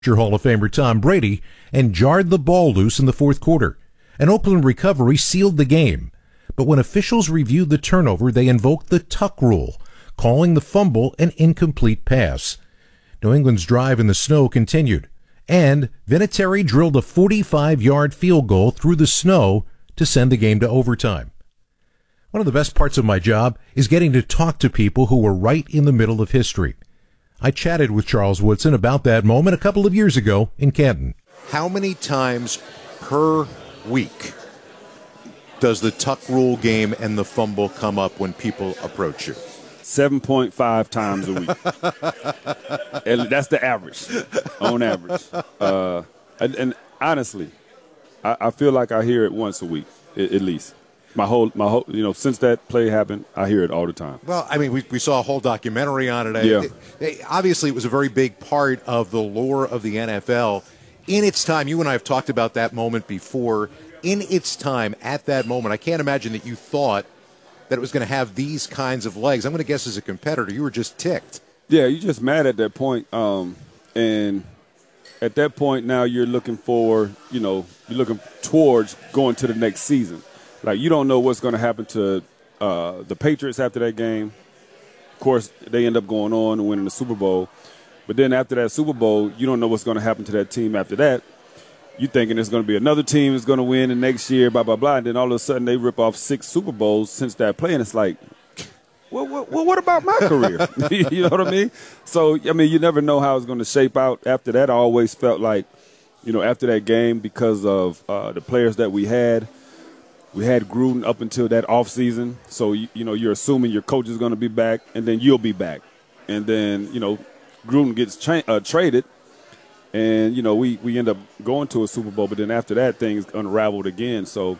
Hall of Famer Tom Brady and jarred the ball loose in the fourth quarter. An Oakland recovery sealed the game. But when officials reviewed the turnover, they invoked the tuck rule, calling the fumble an incomplete pass. New England's drive in the snow continued, and Vinatieri drilled a 45-yard field goal through the snow to send the game to overtime. One of the best parts of my job is getting to talk to people who were right in the middle of history. I chatted with Charles Woodson about that moment a couple of years ago in Canton. How many times per week does the tuck rule game and the fumble come up when people approach you? 7.5 times a week. And that's the average, on average. And honestly, I feel like I hear it once a week, at least. My whole, since that play happened, I hear it all the time. Well, I mean, we saw a whole documentary on it. Yeah. Obviously, it was a very big part of the lore of the NFL. In its time, you and I have talked about that moment before. In its time, at that moment, I can't imagine that you thought that it was going to have these kinds of legs. I'm going to guess as a competitor, you were just ticked. Yeah, you're just mad at that point. And at that point now you're looking you're looking towards going to the next season. Like, you don't know what's going to happen to the Patriots after that game. Of course, they end up going on and winning the Super Bowl. But then after that Super Bowl, you don't know what's going to happen to that team after that. You're thinking there's going to be another team that's going to win the next year, blah, blah, blah. And then all of a sudden they rip off 6 Super Bowls since that play. And it's like, well, what about my career? You know what I mean? So, I mean, you never know how it's going to shape out. After that, I always felt like, after that game, because of the players that we had Gruden up until that offseason. So, you're assuming your coach is going to be back, and then you'll be back. And then, Gruden gets traded. And, we end up going to a Super Bowl, but then after that, things unraveled again. So,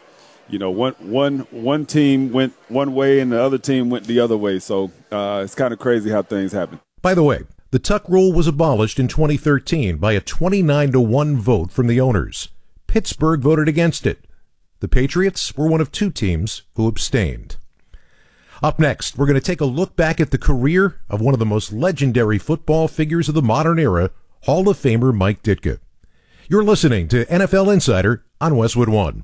one team went one way and the other team went the other way. So it's kind of crazy how things happen. By the way, the tuck rule was abolished in 2013 by a 29-1 vote from the owners. Pittsburgh voted against it. The Patriots were one of 2 teams who abstained. Up next, we're going to take a look back at the career of one of the most legendary football figures of the modern era, Hall of Famer Mike Ditka. You're listening to NFL Insider on Westwood One.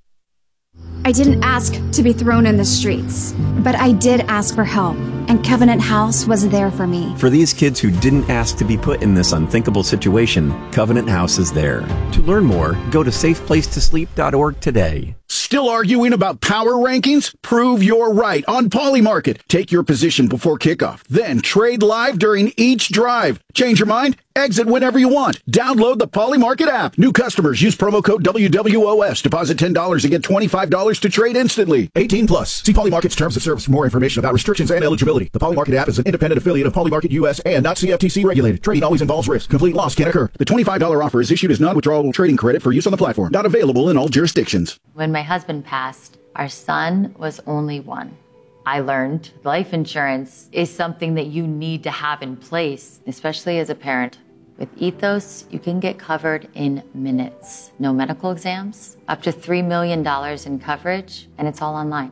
I didn't ask to be thrown in the streets, but I did ask for help, and Covenant House was there for me. For these kids who didn't ask to be put in this unthinkable situation, Covenant House is there. To learn more, go to safeplacetosleep.org today. Still arguing about power rankings? Prove you're right on Polymarket. Take your position before kickoff, then trade live during each drive. Change your mind? Exit whenever you want. Download the Polymarket app. New customers use promo code WWOS. Deposit $10 and get $25 to trade instantly. 18 plus. See Polymarket's terms of service for more information about restrictions and eligibility. The Polymarket app is an independent affiliate of Polymarket US and not CFTC regulated. Trading always involves risk. Complete loss can occur. The $25 offer is issued as non-withdrawable trading credit for use on the platform. Not available in all jurisdictions. When my husband passed, our son was only 1. I learned life insurance is something that you need to have in place, especially as a parent. With Ethos, you can get covered in minutes. No medical exams, up to $3 million in coverage, and it's all online.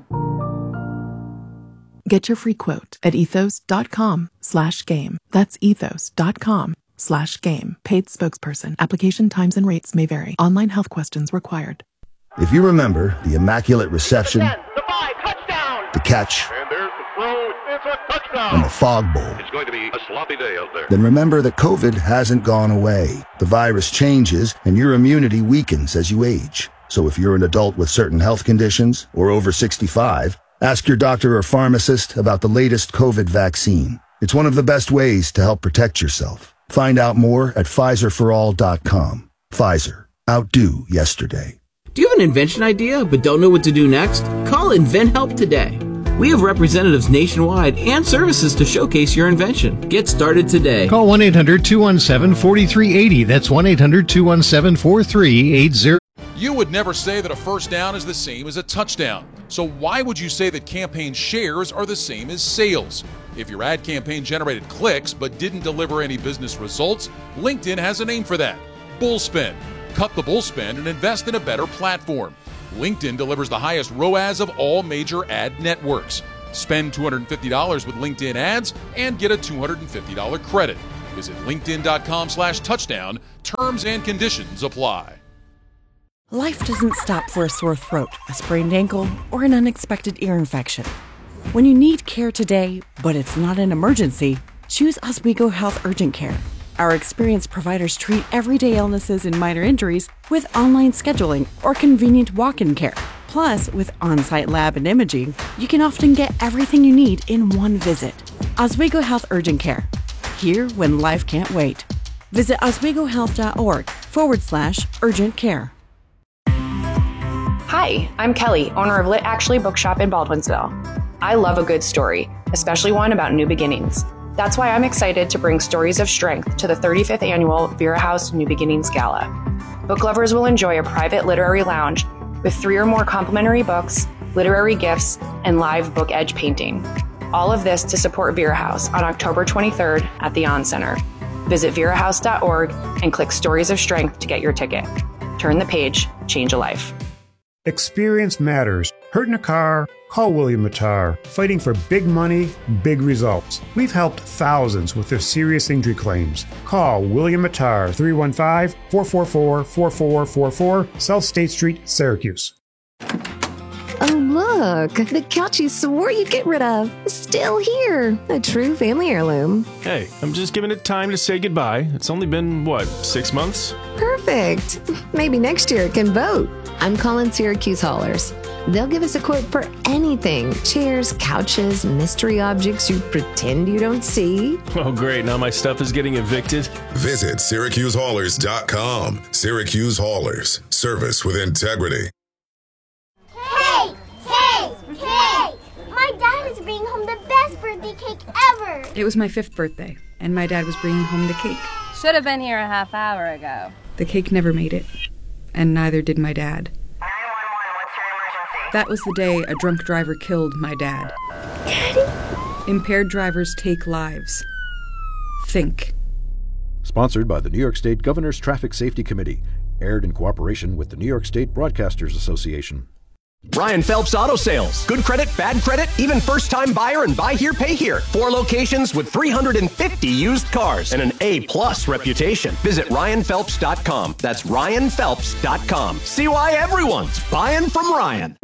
Get your free quote at ethos.com/game. That's ethos.com/game. Paid spokesperson. Application times and rates may vary. Online health questions required. If you remember the Immaculate Reception, the catch, and there's the throw, it's a touchdown, and the Fog Bowl, it's going to be a sloppy day out there. Then remember that COVID hasn't gone away. The virus changes, and your immunity weakens as you age. So if you're an adult with certain health conditions or over 65, ask your doctor or pharmacist about the latest COVID vaccine. It's one of the best ways to help protect yourself. Find out more at PfizerForAll.com. Pfizer. Outdo yesterday. Do you have an invention idea but don't know what to do next? Call InventHelp today. We have representatives nationwide and services to showcase your invention. Get started today. Call 1-800-217-4380. That's 1-800-217-4380. You would never say that a first down is the same as a touchdown. So why would you say that campaign shares are the same as sales? If your ad campaign generated clicks but didn't deliver any business results, LinkedIn has a name for that: Bullspend. Cut the bullspend and invest in a better platform. LinkedIn delivers the highest ROAS of all major ad networks. Spend $250 with LinkedIn ads and get a $250 credit. Visit linkedin.com/touchdown. Terms and conditions apply. Life doesn't stop for a sore throat, a sprained ankle, or an unexpected ear infection. When you need care today, but it's not an emergency, choose Oswego Health Urgent Care. Our experienced providers treat everyday illnesses and minor injuries with online scheduling or convenient walk-in care. Plus, with on-site lab and imaging, you can often get everything you need in one visit. Oswego Health Urgent Care. Here when life can't wait. Visit oswegohealth.org/urgent care. Hi, I'm Kelly, owner of Lit Actually Bookshop in Baldwinsville. I love a good story, especially one about new beginnings. That's why I'm excited to bring Stories of Strength to the 35th annual Vera House New Beginnings Gala. Book lovers will enjoy a private literary lounge with 3 or more complimentary books, literary gifts, and live book edge painting. All of this to support Vera House on October 23rd at the On Center. Visit verahouse.org and click Stories of Strength to get your ticket. Turn the page, change a life. Experience matters. Hurt in a car? Call William Matar. Fighting for big money, big results. We've helped thousands with their serious injury claims. Call William Matar, 315-444-4444, South State Street, Syracuse. Oh, look, the couch you swore you'd get rid of is still here. A true family heirloom. Hey, I'm just giving it time to say goodbye. It's only been, 6 months? Perfect. Maybe next year it can vote. I'm calling Syracuse Haulers. They'll give us a quote for anything. Chairs, couches, mystery objects you pretend you don't see. Oh, great. Now my stuff is getting evicted. Visit SyracuseHaulers.com. Syracuse Haulers. Service with integrity. Hey! My dad is bringing home the best birthday cake ever! It was my 5th birthday, and my dad was bringing home the cake. Should have been here a half hour ago. The cake never made it, and neither did my dad. 911, what's your emergency? That was the day a drunk driver killed my dad. Daddy? Impaired drivers take lives. Think. Sponsored by the New York State Governor's Traffic Safety Committee. Aired in cooperation with the New York State Broadcasters Association. Ryan Phelps Auto Sales. Good credit, bad credit, even first-time buyer and buy here, pay here. 4 locations with 350 used cars and an A-plus reputation. Visit RyanPhelps.com. That's RyanPhelps.com. See why everyone's buying from Ryan.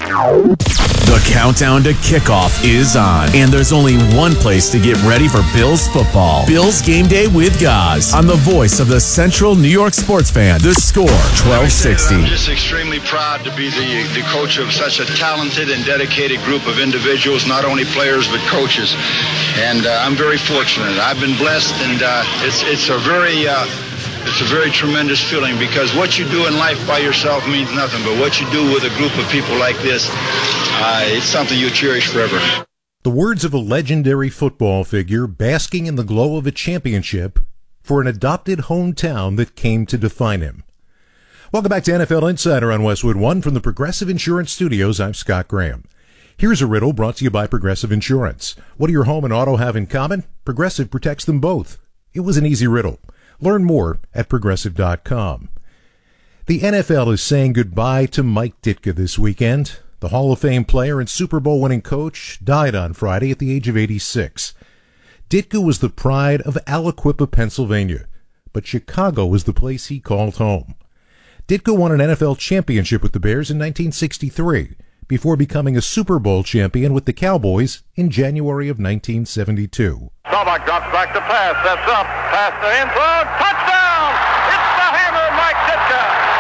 The countdown to kickoff is on, and there's only one place to get ready for Bills football. Bills Game Day with Gaz on the voice of the Central New York sports fan. The Score, 1260. I'm just extremely proud to be the coach of such a talented and dedicated group of individuals, not only players but coaches. And I'm very fortunate. I've been blessed, and it's a very tremendous feeling, because what you do in life by yourself means nothing, but what you do with a group of people like this, it's something you cherish forever. The words of a legendary football figure basking in the glow of a championship for an adopted hometown that came to define him. Welcome back to NFL Insider on Westwood One from the Progressive Insurance Studios. I'm Scott Graham. Here's a riddle brought to you by Progressive Insurance. What do your home and auto have in common? Progressive protects them both. It was an easy riddle. Learn more at Progressive.com. The NFL is saying goodbye to Mike Ditka this weekend. The Hall of Fame player and Super Bowl winning coach died on Friday at the age of 86. Ditka was the pride of Aliquippa, Pennsylvania, but Chicago was the place he called home. Ditka won an NFL championship with the Bears in 1963 before becoming a Super Bowl champion with the Cowboys in January of 1972. Staubach drops back to pass, sets up, pass to end zone, touchdown! It's the hammer, Mike Ditka!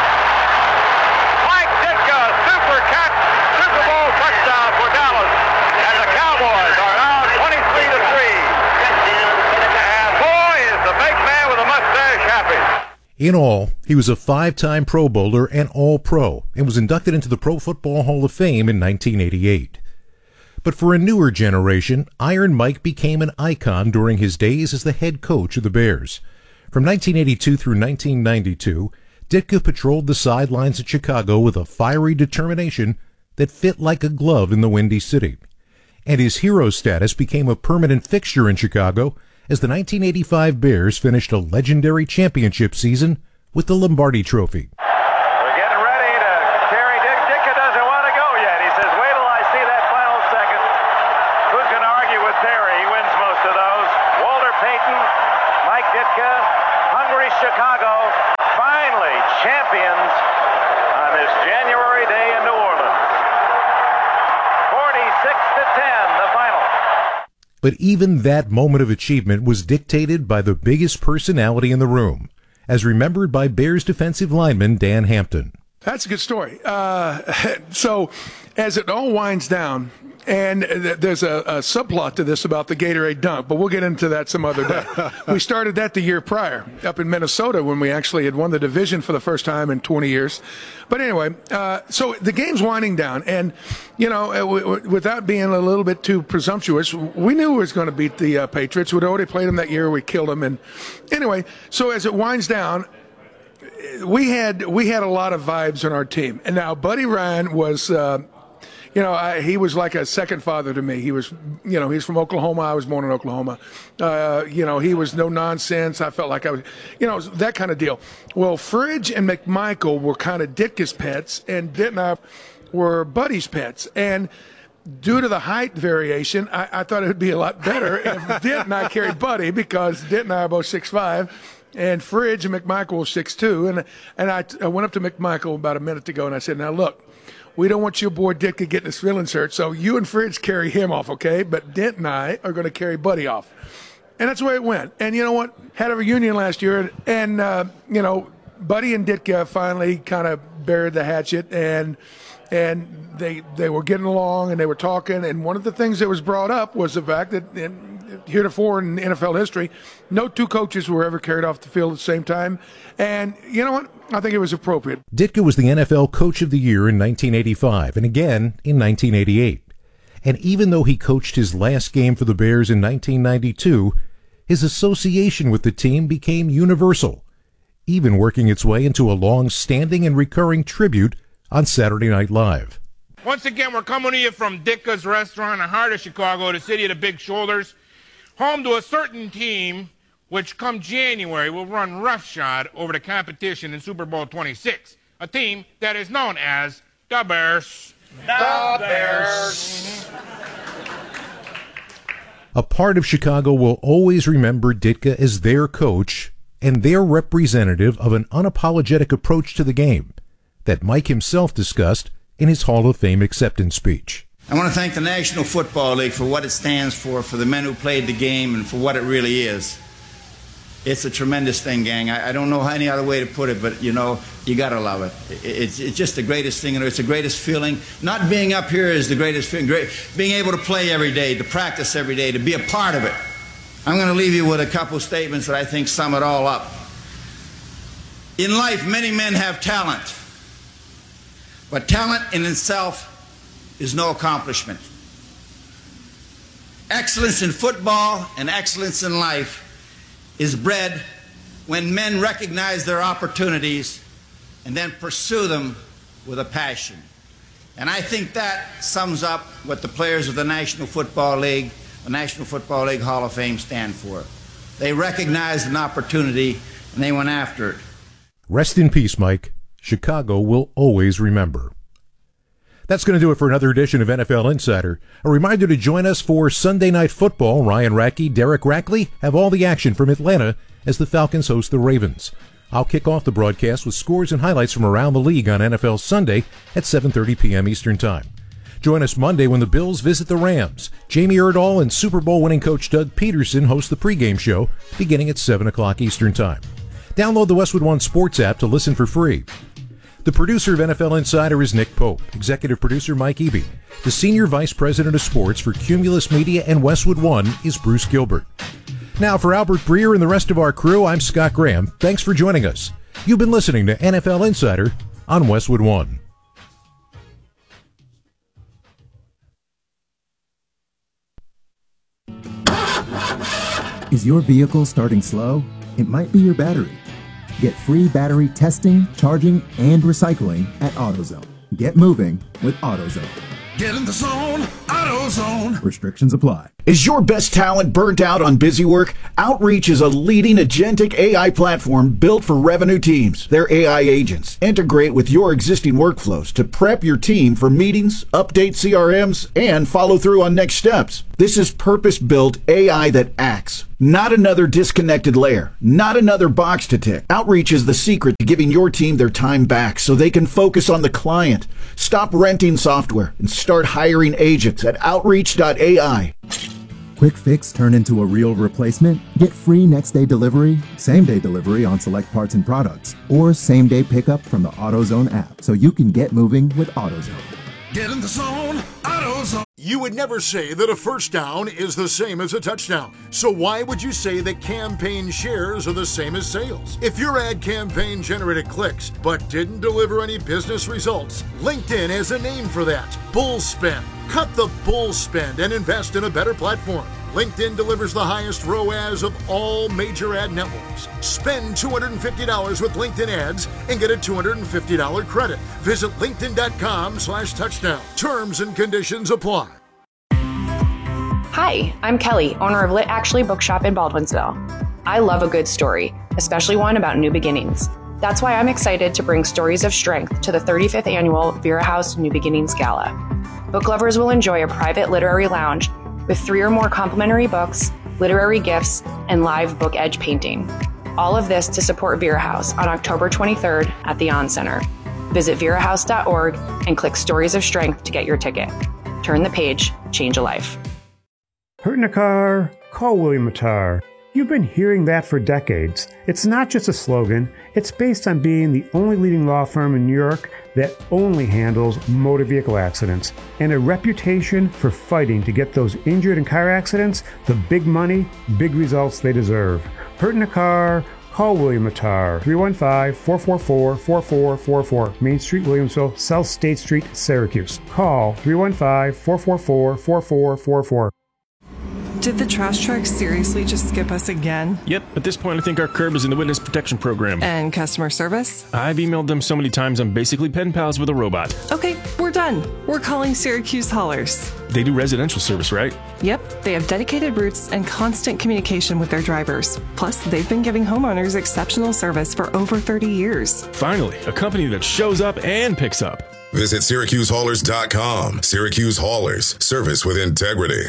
Mike Ditka, super catch, Super Bowl touchdown for Dallas, and the Cowboys are now 23-3. And boy, is the big man with a mustache happy. In all, he was a 5-time Pro Bowler and All-Pro and was inducted into the Pro Football Hall of Fame in 1988. But for a newer generation, Iron Mike became an icon during his days as the head coach of the Bears. From 1982 through 1992, Ditka patrolled the sidelines at Chicago with a fiery determination that fit like a glove in the Windy City. And his hero status became a permanent fixture in Chicago as the 1985 Bears finished a legendary championship season with the Lombardi Trophy. We're getting ready to carry Ditka doesn't want to go yet. He says, wait till I see that final second. Who's going to argue with Perry? He wins most of those. Walter Payton, Mike But even that moment of achievement was dictated by the biggest personality in the room, as remembered by Bears defensive lineman Dan Hampton. That's a good story. So as it all winds down, and there's a subplot to this about the Gatorade dunk, but we'll get into that some other day. We started that the year prior up in Minnesota when we actually had won the division for the first time in 20 years. But anyway, so the game's winding down, and, you know, without being a little bit too presumptuous, we knew we was going to beat the Patriots. We'd already played them that year. We killed them. And anyway, so as it winds down, we had a lot of vibes on our team. And now Buddy Ryan was, he was like a second father to me. He was, he's from Oklahoma. I was born in Oklahoma. He was no nonsense. I felt like I was, that kind of deal. Well, Fridge and McMichael were kind of Ditka's pets, and Ditt and I were Buddy's pets. And due to the height variation, I thought it would be a lot better if Ditt and I carried Buddy, because Ditt and I are both 6'5", and Fridge and McMichael was 6'2". And I went up to McMichael about a minute ago, and I said, now look, we don't want your boy Ditka getting his feelings hurt, so you and Fridge carry him off, okay? But Dent and I are going to carry Buddy off. And that's the way it went. And you know what? Had a reunion last year, and, Buddy and Ditka finally kind of buried the hatchet, and they were getting along, and they were talking. And one of the things that was brought up was the fact that heretofore in NFL history, no two coaches were ever carried off the field at the same time. And you know what? I think it was appropriate. Ditka was the NFL Coach of the Year in 1985 and again in 1988. And even though he coached his last game for the Bears in 1992, his association with the team became universal, even working its way into a long-standing and recurring tribute on Saturday Night Live. Once again, we're coming to you from Ditka's Restaurant in the heart of Chicago, the city of the big shoulders, home to a certain team which come January will run roughshod over the competition in Super Bowl 26, a team that is known as the Bears. The Bears. A part of Chicago will always remember Ditka as their coach and their representative of an unapologetic approach to the game that Mike himself discussed in his Hall of Fame acceptance speech. I want to thank the National Football League for what it stands for the men who played the game, and for what it really is. It's a tremendous thing, gang. I don't know any other way to put it, but, you got to love it. It's just the greatest thing, and it's the greatest feeling. Not being up here is the greatest feeling. Being able to play every day, to practice every day, to be a part of it. I'm going to leave you with a couple statements that I think sum it all up. In life, many men have talent, but talent in itself is no accomplishment. Excellence in football and excellence in life is bred when men recognize their opportunities and then pursue them with a passion. And I think that sums up what the players of the National Football League, the National Football League Hall of Fame stand for. They recognized an opportunity and they went after it. Rest in peace, Mike. Chicago will always remember. That's going to do it for another edition of NFL Insider. A reminder to join us for Sunday Night Football. Ryan Radke, Derek Rackley have all the action from Atlanta as the Falcons host the Ravens. I'll kick off the broadcast with scores and highlights from around the league on NFL Sunday at 7:30 p.m. Eastern Time. Join us Monday when the Bills visit the Rams. Jamie Erdahl and Super Bowl winning coach Doug Peterson host the pregame show beginning at 7 o'clock Eastern Time. Download the Westwood One Sports app to listen for free. The producer of NFL Insider is Nick Pope. Executive producer Mike Eby. The Senior Vice President of Sports for Cumulus Media and Westwood One is Bruce Gilbert. Now, for Albert Breer and the rest of our crew, I'm Scott Graham. Thanks for joining us. You've been listening to NFL Insider on Westwood One. Is your vehicle starting slow? It might be your battery. Get free battery testing, charging, and recycling at AutoZone. Get moving with AutoZone. Get in the zone, AutoZone. Restrictions apply. Is your best talent burnt out on busy work? Outreach is a leading agentic AI platform built for revenue teams. Their AI agents integrate with your existing workflows to prep your team for meetings, update CRMs, and follow through on next steps. This is purpose-built AI that acts, not another disconnected layer, not another box to tick. Outreach is the secret to giving your team their time back so they can focus on the client. Stop renting software and start hiring agents at Outreach.ai. Quick fix turn into a real replacement? Get free next-day delivery, same-day delivery on select parts and products, or same-day pickup from the AutoZone app so you can get moving with AutoZone. Get in the zone, AutoZone. You would never say that a first down is the same as a touchdown. So why would you say that campaign shares are the same as sales? If your ad campaign generated clicks but didn't deliver any business results, LinkedIn has a name for that: bull spend. Cut the bull spend and invest in a better platform. LinkedIn delivers the highest ROAS of all major ad networks. Spend $250 with LinkedIn ads and get a $250 credit. Visit linkedin.com/touchdown. Terms and conditions apply. Hi, I'm Kelly, owner of Lit Actually Bookshop in Baldwinsville. I love a good story, especially one about new beginnings. That's why I'm excited to bring Stories of Strength to the 35th annual Vera House New Beginnings Gala. Book lovers will enjoy a private literary lounge with 3 or more complimentary books, literary gifts, and live book edge painting. All of this to support Vera House on October 23rd at the On Center. Visit verahouse.org and click Stories of Strength to get your ticket. Turn the page, change a life. Hurt in a car? Call William Mattar. You've been hearing that for decades. It's not just a slogan. It's based on being the only leading law firm in New York that only handles motor vehicle accidents, and a reputation for fighting to get those injured in car accidents the big money, big results they deserve. Hurt in a car? Call William Mattar. 315-444-4444. Main Street, Williamsville, South State Street, Syracuse. Call 315-444-4444. Did the trash truck seriously just skip us again? Yep, at this point I think our curb is in the witness protection program. And customer service? I've emailed them so many times I'm basically pen pals with a robot. Okay, we're done. We're calling Syracuse Haulers. They do residential service, right? Yep, they have dedicated routes and constant communication with their drivers. Plus, they've been giving homeowners exceptional service for over 30 years. Finally, a company that shows up and picks up. Visit SyracuseHaulers.com. Syracuse Haulers. Service with integrity.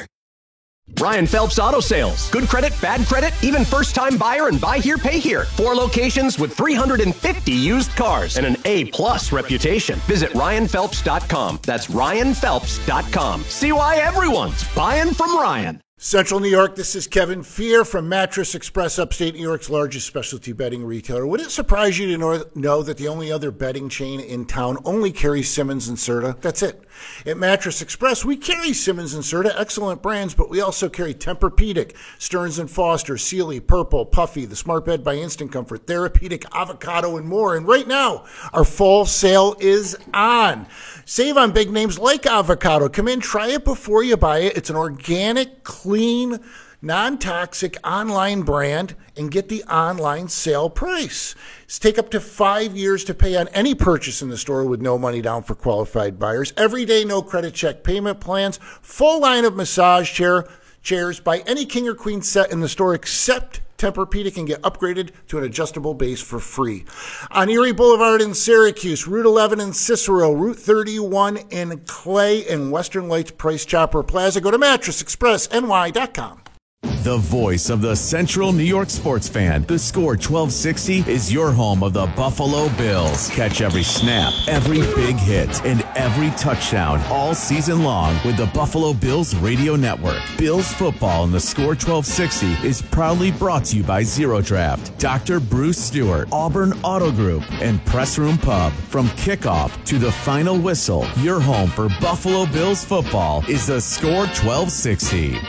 Ryan Phelps Auto Sales. Good credit, bad credit, even first-time buyer and buy here, pay here. 4 locations with 350 used cars and an A-plus reputation. Visit RyanPhelps.com. That's RyanPhelps.com. See why everyone's buying from Ryan. Central New York, this is Kevin Fear from Mattress Express, upstate New York's largest specialty bedding retailer. Would it surprise you to know that the only other bedding chain in town only carries Simmons and Serta? That's it. At Mattress Express, we carry Simmons and Serta, excellent brands, but we also carry Tempur-Pedic, Stearns & Foster, Sealy, Purple, Puffy, the Smart Bed by Instant Comfort, Therapeutic, Avocado, and more. And right now, our fall sale is on. Save on big names like Avocado. Come in, try it before you buy it. It's an organic, clean, non-toxic online brand, and get the online sale price. It's take up to 5 years to pay on any purchase in the store with no money down for qualified buyers. Everyday no credit check payment plans. Full line of massage chairs. Buy any king or queen set in the store except Tempur-Pedic and get upgraded to an adjustable base for free. On Erie Boulevard in Syracuse, Route 11 in Cicero, Route 31 in Clay, and Western Lights Price Chopper Plaza. Go to MattressExpressNY.com. The voice of the Central New York sports fan. The Score 1260 is your home of the Buffalo Bills. Catch every snap, every big hit, and every touchdown all season long with the Buffalo Bills radio network. Bills football in the Score 1260 is proudly brought to you by Zero Draft, Dr. Bruce Stewart, Auburn Auto Group, and Press Room Pub. From kickoff to the final whistle, your home for Buffalo Bills football is the Score 1260.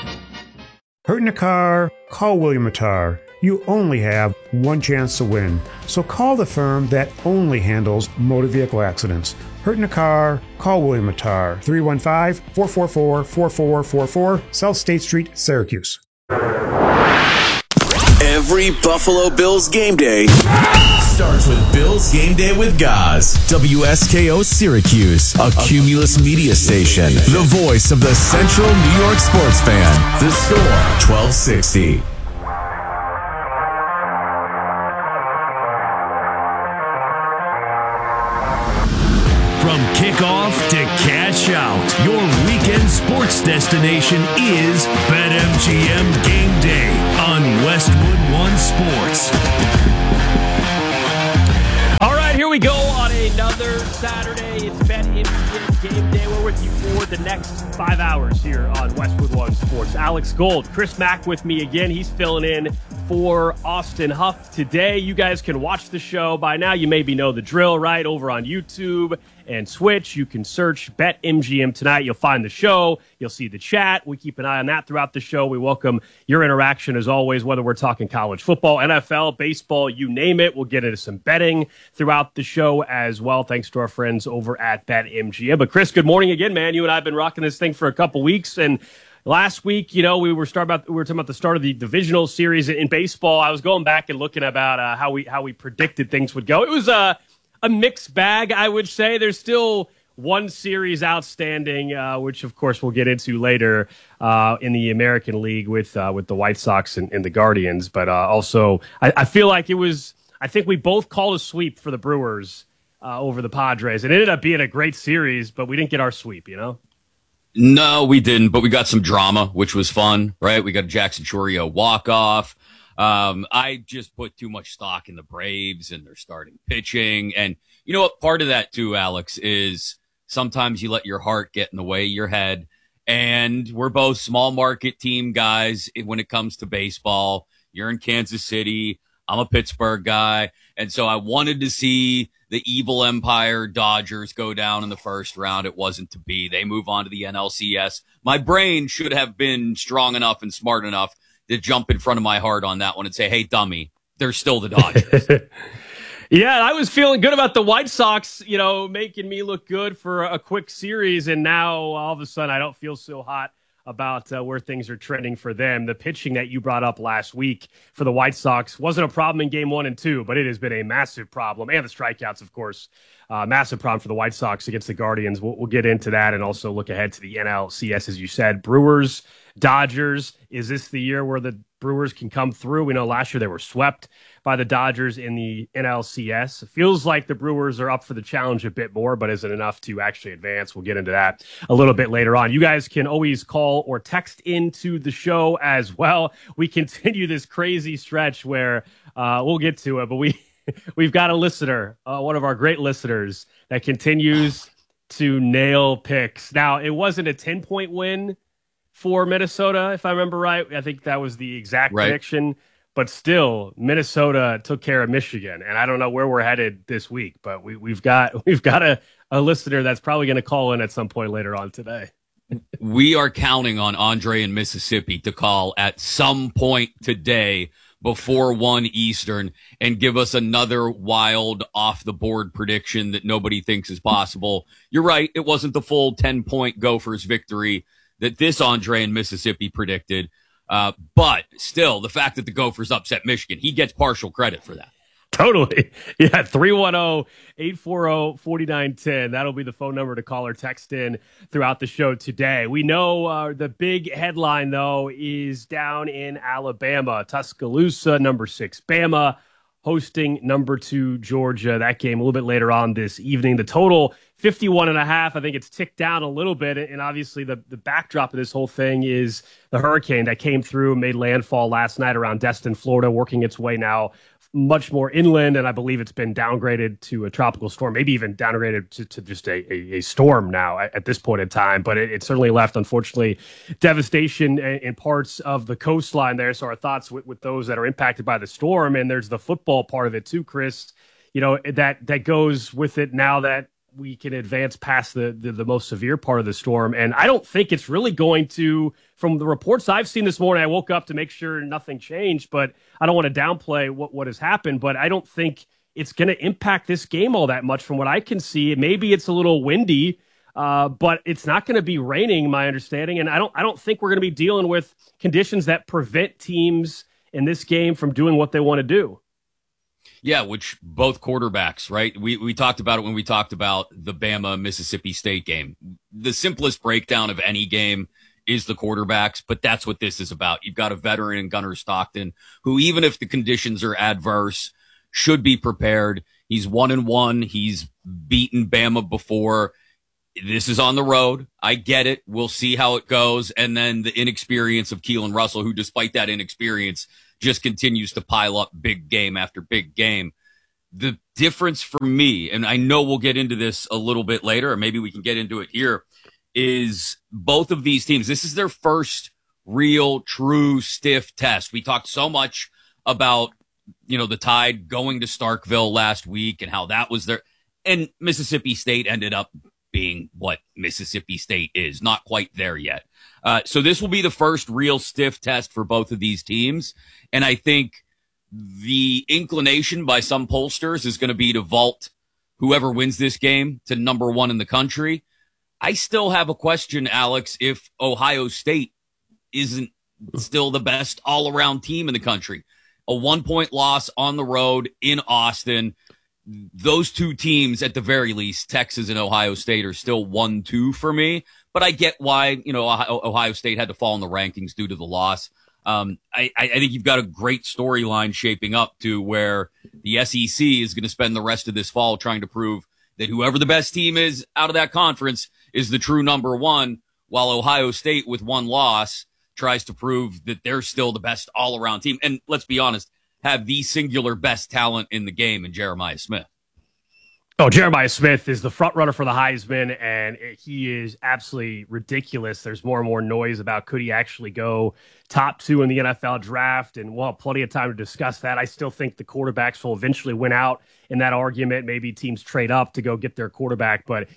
Hurt in a car? Call William Mattar. You only have one chance to win. So call the firm that only handles motor vehicle accidents. Hurt in a car? Call William Mattar. 315-444-4444, South State Street, Syracuse. Every Buffalo Bills game day starts with Bills Game Day with Gaz. WSKO Syracuse, a Cumulus media station. The voice of the Central New York sports fan. The Score 1260. From kickoff to cash out, your weekend sports destination is BetMGM Game Day on Westwood One Sports. All right, here we go on another another Saturday. It's BetMGM Game Day. We're with you for the next 5 hours here on Westwood One Sports. Alex Gold, Chris Mack with me again. He's filling in for Austin Huff today. You guys can watch the show. By now, you maybe know the drill, right? Over on YouTube and Switch. You can search BetMGM tonight. You'll find the show. You'll see the chat. We keep an eye on that throughout the show. We welcome your interaction as always, whether we're talking college football, NFL, baseball, you name it. We'll get into some betting throughout the show as well, thanks to our friends over at BetMGM. But Chris, good morning again, man. You and I have been rocking this thing for a couple weeks, and last week, we were talking about the start of the divisional series in baseball. I was going back and looking about how we predicted things would go. It was a mixed bag, I would say. There's still one series outstanding, which of course we'll get into later in the American League with the White Sox and the Guardians. But also, I feel like I think we both called a sweep for the Brewers over the Padres. It ended up being a great series, but we didn't get our sweep, No, we didn't, but we got some drama, which was fun, right? We got a Jackson Chourio walk-off. I just put too much stock in the Braves and their starting pitching. And you know what? Part of that, too, Alex, is sometimes you let your heart get in the way of your head. And we're both small market team guys when it comes to baseball. You're in Kansas City. I'm a Pittsburgh guy. And so I wanted to see the evil empire Dodgers go down in the first round. It wasn't to be. They move on to the NLCS. My brain should have been strong enough and smart enough to jump in front of my heart on that one and say, hey, dummy, they're still the Dodgers. Yeah, I was feeling good about the White Sox, making me look good for a quick series. And now all of a sudden I don't feel so hot about where things are trending for them. The pitching that you brought up last week for the White Sox wasn't a problem in game 1 and 2, but it has been a massive problem. And the strikeouts, of course, massive problem for the White Sox against the Guardians. We'll get into that and also look ahead to the NLCS, as you said. Brewers, Dodgers, is this the year where the Brewers can come through? We know last year they were swept by the Dodgers in the NLCS. It feels like the Brewers are up for the challenge a bit more, but is it enough to actually advance? We'll get into that a little bit later on. You guys can always call or text into the show as well. We continue this crazy stretch where we'll get to it, but we've got a listener, one of our great listeners, that continues to nail picks. Now, it wasn't a 10-point win for Minnesota, if I remember right. I think that was the exact prediction. But still, Minnesota took care of Michigan. And I don't know where we're headed this week, but we've got a listener that's probably going to call in at some point later on today. We are counting on Andre in Mississippi to call at some point today before 1 Eastern and give us another wild off-the-board prediction that nobody thinks is possible. You're right. It wasn't the full 10-point Gophers victory that this Andre in Mississippi predicted. But still, the fact that the Gophers upset Michigan, he gets partial credit for that. Totally. Yeah, 310-840-4910. That'll be the phone number to call or text in throughout the show today. We know the big headline, though, is down in Alabama. Tuscaloosa, number 6 Bama, hosting number 2 Georgia. That game a little bit later on this evening. The total 51.5. I think it's ticked down a little bit. And obviously the backdrop of this whole thing is the hurricane that came through and made landfall last night around Destin, Florida, working its way now much more inland. And I believe it's been downgraded to a tropical storm, maybe even downgraded to just a storm now at this point in time. But it certainly left, unfortunately, devastation in parts of the coastline there. So our thoughts with those that are impacted by the storm. And there's the football part of it too, Chris, that goes with it now that we can advance past the most severe part of the storm. And I don't think it's really going to, from the reports I've seen this morning, I woke up to make sure nothing changed, but I don't want to downplay what has happened, but I don't think it's going to impact this game all that much from what I can see. Maybe it's a little windy, but it's not going to be raining, my understanding. And I don't think we're going to be dealing with conditions that prevent teams in this game from doing what they want to do. Yeah, which both quarterbacks, right? We talked about it when we talked about the Bama-Mississippi State game. The simplest breakdown of any game is the quarterbacks, but that's what this is about. You've got a veteran in Gunnar Stockton who, even if the conditions are adverse, should be prepared. He's 1-1. He's beaten Bama before. This is on the road. I get it. We'll see how it goes. And then the inexperience of Keelan Russell, who, despite that inexperience, just continues to pile up big game after big game. The difference for me, and I know we'll get into this a little bit later, or maybe we can get into it here, is both of these teams, this is their first real, true, stiff test. We talked so much about, the Tide going to Starkville last week and how that was their, and Mississippi State ended up being what Mississippi State is, not quite there yet. So this will be the first real stiff test for both of these teams. And I think the inclination by some pollsters is going to be to vault whoever wins this game to number one in the country. I still have a question, Alex, if Ohio State isn't still the best all-around team in the country. A 1-point loss on the road in Austin. Those two teams, at the very least, Texas and Ohio State, are still 1-2 for me. But I get why, Ohio State had to fall in the rankings due to the loss. I think you've got a great storyline shaping up to where the SEC is going to spend the rest of this fall trying to prove that whoever the best team is out of that conference is the true number one, while Ohio State, with one loss, tries to prove that they're still the best all-around team. And let's be honest, have the singular best talent in the game in Jeremiah Smith. Oh, Jeremiah Smith is the front runner for the Heisman, and he is absolutely ridiculous. There's more and more noise about could he actually go top 2 in the NFL draft, and we'll have plenty of time to discuss that. I still think the quarterbacks will eventually win out in that argument. Maybe teams trade up to go get their quarterback, but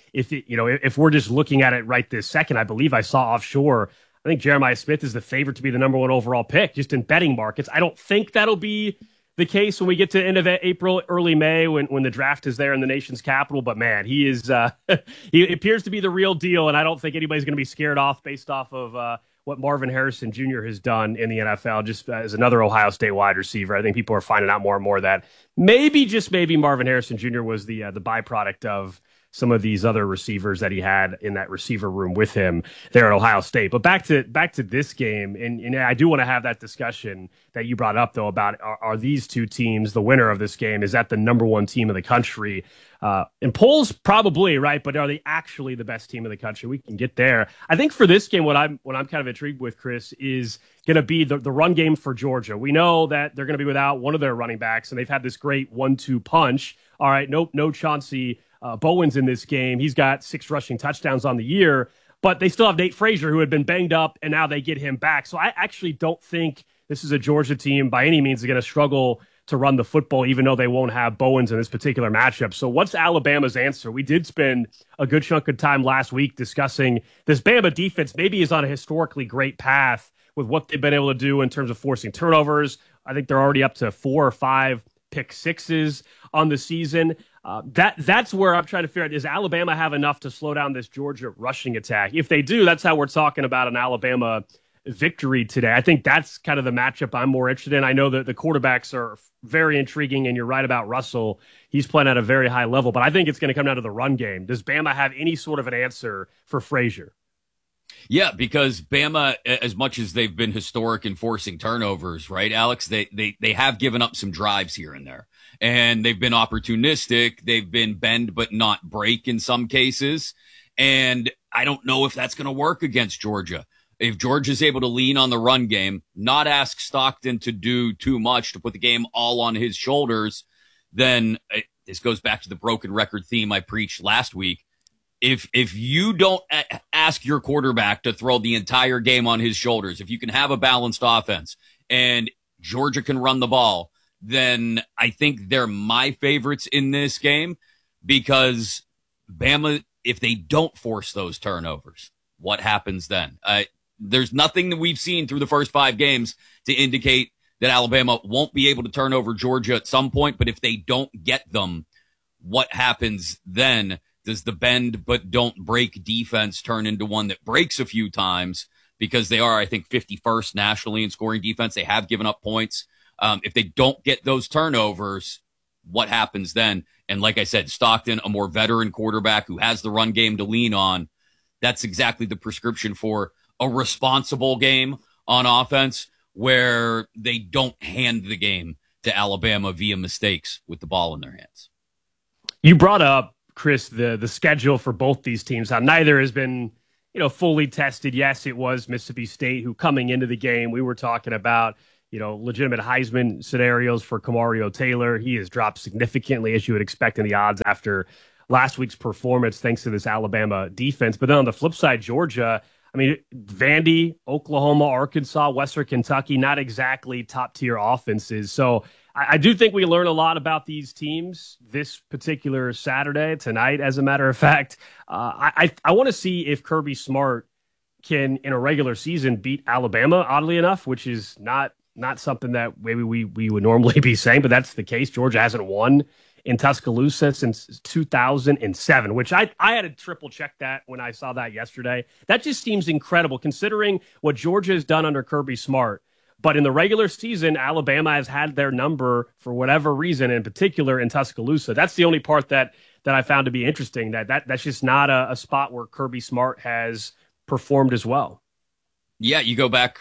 if we're just looking at it right this second, I believe I saw offshore, I think Jeremiah Smith is the favorite to be the number one overall pick, just in betting markets. I don't think that'll be the case when we get to end of April, early May, when the draft is there in the nation's capital. But man, he is he appears to be the real deal, and I don't think anybody's going to be scared off based off of what Marvin Harrison Jr. has done in the NFL, just as another Ohio State wide receiver. I think people are finding out more and more that maybe, just maybe, Marvin Harrison Jr. was the byproduct of some of these other receivers that he had in that receiver room with him there at Ohio State. But back to this game, and I do want to have that discussion that you brought up, though, about are these two teams, the winner of this game, is that the number one team in the country? In polls, probably, right? But are they actually the best team in the country? We can get there. I think for this game, what I'm kind of intrigued with, Chris, is going to be the run game for Georgia. We know that they're going to be without one of their running backs, and they've had this great 1-2 punch. All right, no Chauncey Bowens in this game. He's got 6 rushing touchdowns on the year, but they still have Nate Frazier, who had been banged up, and now they get him back. So I actually don't think this is a Georgia team by any means is going to struggle to run the football, even though they won't have Bowens in this particular matchup. So what's Alabama's answer? We did spend a good chunk of time last week discussing this Bama defense maybe is on a historically great path with what they've been able to do in terms of forcing turnovers. I think they're already up to 4 or 5 pick sixes on the season. That's where I'm trying to figure out, does Alabama have enough to slow down this Georgia rushing attack? If they do, that's how we're talking about an Alabama victory today. I think that's kind of the matchup I'm more interested in. I know that the quarterbacks are very intriguing, and you're right about Russell. He's playing at a very high level, but I think it's going to come down to the run game. Does Bama have any sort of an answer for Frazier? Yeah, because Bama, as much as they've been historic in forcing turnovers, right, Alex, they have given up some drives here and there. And they've been opportunistic. They've been bend but not break in some cases. And I don't know if that's going to work against Georgia. If Georgia's able to lean on the run game, not ask Stockton to do too much, to put the game all on his shoulders, then this goes back to the broken record theme I preached last week. If you don't ask your quarterback to throw the entire game on his shoulders, if you can have a balanced offense and Georgia can run the ball, then I think they're my favorites in this game, because Bama, if they don't force those turnovers, what happens then? There's nothing that we've seen through the first 5 games to indicate that Alabama won't be able to turn over Georgia at some point. But if they don't get them, what happens then? Does the bend but don't break defense turn into one that breaks a few times? Because they are, I think, 51st nationally in scoring defense. They have given up points. If they don't get those turnovers, what happens then? And like I said, Stockton, a more veteran quarterback who has the run game to lean on, that's exactly the prescription for a responsible game on offense where they don't hand the game to Alabama via mistakes with the ball in their hands. You brought up, Chris, the schedule for both these teams, how neither has been, fully tested. Yes, it was Mississippi State who, coming into the game, we were talking about, legitimate Heisman scenarios for Kamario Taylor. He has dropped significantly, as you would expect in the odds after last week's performance, thanks to this Alabama defense. But then on the flip side, Georgia, Vandy, Oklahoma, Arkansas, Western Kentucky, not exactly top-tier offenses. So I do think we learn a lot about these teams this particular Saturday, tonight, as a matter of fact. I want to see if Kirby Smart can, in a regular season, beat Alabama, oddly enough, which is not something that maybe we would normally be saying, but that's the case. Georgia hasn't won in Tuscaloosa since 2007, which I had to triple check that when I saw that yesterday. That just seems incredible considering what Georgia has done under Kirby Smart. But in the regular season, Alabama has had their number for whatever reason, in particular in Tuscaloosa. That's the only part that I found to be interesting, that's just not a spot where Kirby Smart has performed as well. Yeah, you go back,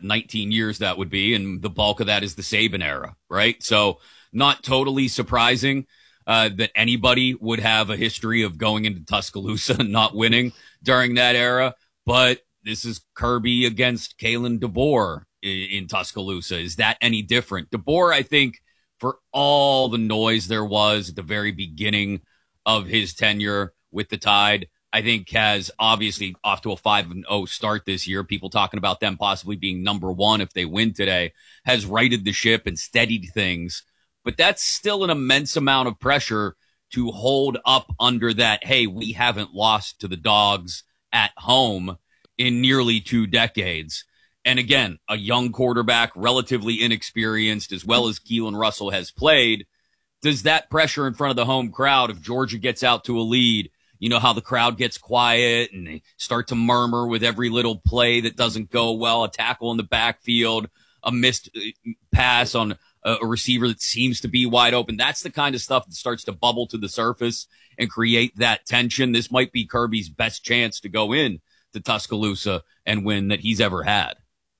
19 years that would be, and the bulk of that is the Saban era, right? So not totally surprising that anybody would have a history of going into Tuscaloosa and not winning during that era. But this is Kirby against Kalen DeBoer in Tuscaloosa. Is that any different? DeBoer, I think, for all the noise there was at the very beginning of his tenure with the Tide, I think has obviously off to a 5-0 start this year. People talking about them possibly being number one if they win today, has righted the ship and steadied things. But that's still an immense amount of pressure to hold up under that, hey, we haven't lost to the Dogs at home in nearly 2 decades. And again, a young quarterback, relatively inexperienced, as well as Keelan Russell has played. Does that pressure in front of the home crowd, if Georgia gets out to a lead, you know how the crowd gets quiet and they start to murmur with every little play that doesn't go well, a tackle in the backfield, a missed pass on a receiver that seems to be wide open. That's the kind of stuff that starts to bubble to the surface and create that tension. This might be Kirby's best chance to go in to Tuscaloosa and win that he's ever had.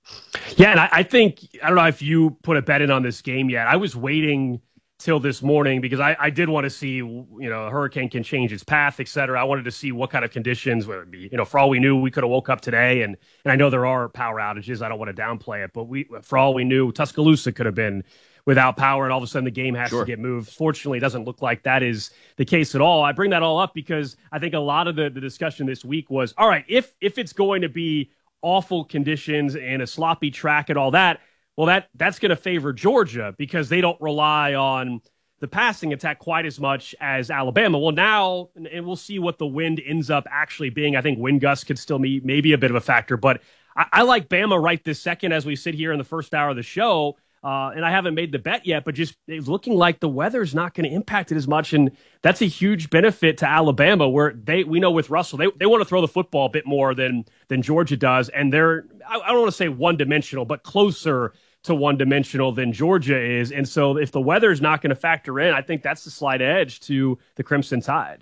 Yeah, and I think, I don't know if you put a bet in on this game yet. I was waiting till this morning because I did want to see, a hurricane can change its path, et cetera. I wanted to see what kind of conditions would it be. For all we knew, we could have woke up today, and I know there are power outages. I don't want to downplay it, but for all we knew, Tuscaloosa could have been without power, and all of a sudden the game has to get moved. Fortunately, it doesn't look like that is the case at all. I bring that all up because I think a lot of the discussion this week was, all right, if it's going to be awful conditions and a sloppy track and all that, well, that's going to favor Georgia because they don't rely on the passing attack quite as much as Alabama. Well, now, and we'll see what the wind ends up actually being. I think wind gusts could still be maybe a bit of a factor, but I like Bama right this second as we sit here in the first hour of the show. And I haven't made the bet yet, but just it's looking like the weather's not going to impact it as much. And that's a huge benefit to Alabama where we know with Russell, they want to throw the football a bit more than Georgia does. And they're, I don't want to say one-dimensional, but closer to one-dimensional than Georgia is. And so if the weather's not going to factor in, I think that's the slight edge to the Crimson Tide.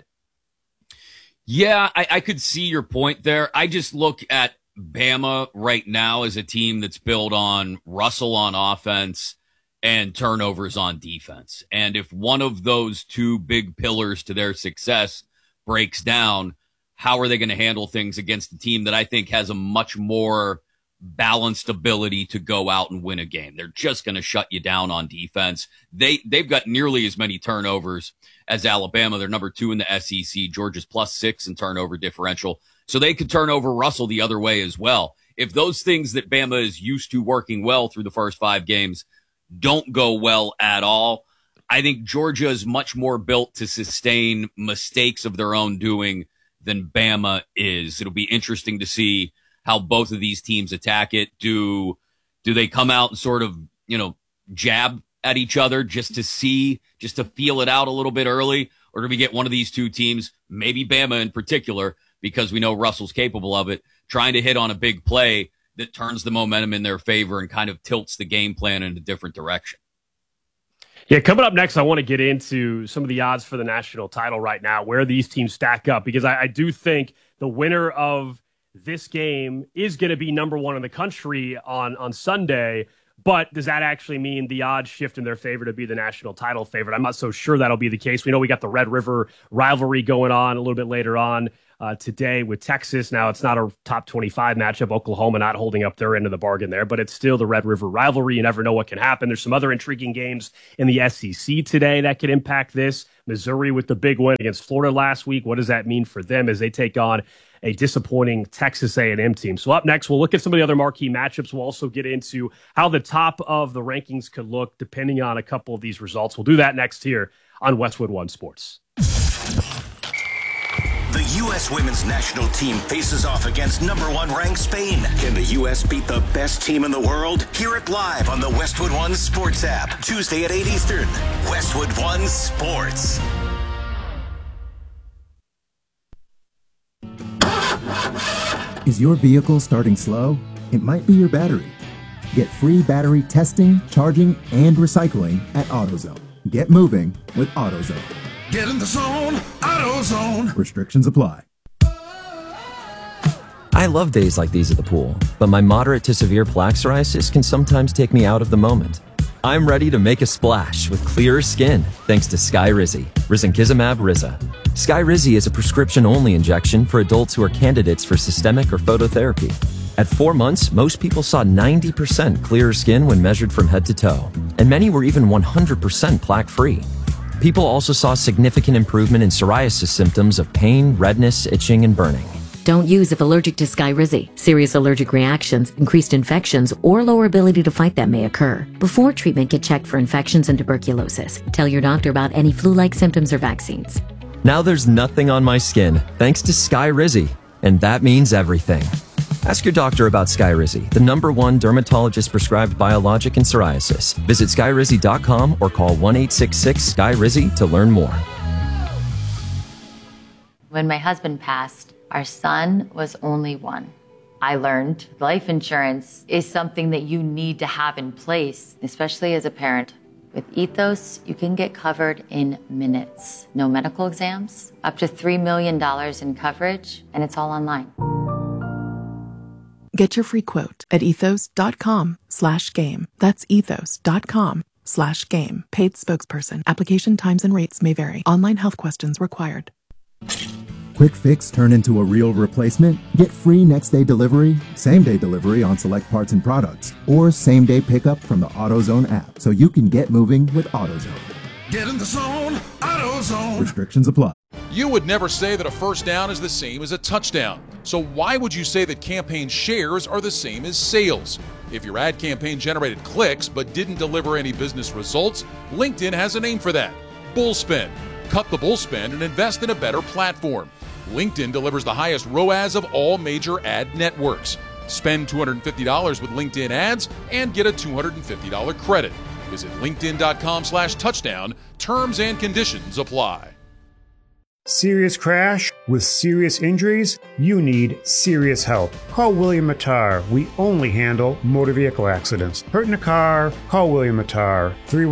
Yeah, I could see your point there. I just look at Bama right now as a team that's built on Russell on offense and turnovers on defense. And if one of those two big pillars to their success breaks down, how are they going to handle things against a team that I think has a much more balanced ability to go out and win a game? They're just going to shut you down on defense. They've got nearly as many turnovers as Alabama. They're number 2 in the SEC. Georgia's +6 in turnover differential. So they could turn over Russell the other way as well. If those things that Bama is used to working well through the first 5 games don't go well at all, I think Georgia is much more built to sustain mistakes of their own doing than Bama is. It'll be interesting to see how both of these teams attack it. Do they come out and sort of, jab at each other just to feel it out a little bit early? Or do we get one of these two teams, maybe Bama in particular, because we know Russell's capable of it, trying to hit on a big play that turns the momentum in their favor and kind of tilts the game plan in a different direction? Yeah, coming up next, I want to get into some of the odds for the national title right now, where these teams stack up, because I do think the winner of this game is going to be number 1 in the country on Sunday. But does that actually mean the odds shift in their favor to be the national title favorite? I'm not so sure that'll be the case. We know we got the Red River rivalry going on a little bit later on today with Texas. Now, it's not a top 25 matchup. Oklahoma not holding up their end of the bargain there, but it's still the Red River rivalry. You never know what can happen. There's some other intriguing games in the SEC today that could impact this. Missouri with the big win against Florida last week. What does that mean for them as they take on a disappointing Texas A&M team? So up next, we'll look at some of the other marquee matchups. We'll also get into how the top of the rankings could look depending on a couple of these results. We'll do that next here on Westwood One Sports. The U.S. women's national team faces off against number 1 ranked Spain. Can the U.S. beat the best team in the world? Hear it live on the Westwood One Sports app. Tuesday at 8 Eastern. Westwood One Sports. Is your vehicle starting slow? It might be your battery. Get free battery testing, charging, and recycling at AutoZone. Get moving with AutoZone. Get in the zone, AutoZone. Restrictions apply. I love days like these at the pool, but my moderate to severe plaque psoriasis can sometimes take me out of the moment. I'm ready to make a splash with clearer skin thanks to Skyrizi, risankizumab Riza. Skyrizi is a prescription-only injection for adults who are candidates for systemic or phototherapy. At 4 months, most people saw 90% clearer skin when measured from head to toe, and many were even 100% plaque-free. People also saw significant improvement in psoriasis symptoms of pain, redness, itching, and burning. Don't use if allergic to Skyrizi. Serious allergic reactions, increased infections, or lower ability to fight them may occur. Before treatment, get checked for infections and tuberculosis. Tell your doctor about any flu-like symptoms or vaccines. Now there's nothing on my skin thanks to Skyrizi, and that means everything. Ask your doctor about Skyrizi, the #1 dermatologist-prescribed biologic in psoriasis. Visit Skyrizi.com or call 1-866-SKY-RIZI to learn more. When my husband passed, our son was only 1. I learned life insurance is something that you need to have in place, especially as a parent. With Ethos, you can get covered in minutes. No medical exams, up to $3 million in coverage, and it's all online. Get your free quote at ethos.com/game. That's ethos.com/game. Paid spokesperson. Application times and rates may vary. Online health questions required. Quick fix turn into a real replacement? Get free next-day delivery, same-day delivery on select parts and products, or same-day pickup from the AutoZone app so you can get moving with AutoZone. Get in the zone, AutoZone. Restrictions apply. You would never say that a first down is the same as a touchdown. So why would you say that campaign shares are the same as sales? If your ad campaign generated clicks but didn't deliver any business results, LinkedIn has a name for that: bullspend. Cut the bullspend and invest in a better platform. LinkedIn delivers the highest ROAS of all major ad networks. Spend $250 with LinkedIn ads and get a $250 credit. Visit linkedin.com/touchdown. Terms and conditions apply. Serious crash with serious injuries? You need serious help. Call William Mattar. We only handle motor vehicle accidents. Hurt in a car? Call William Mattar.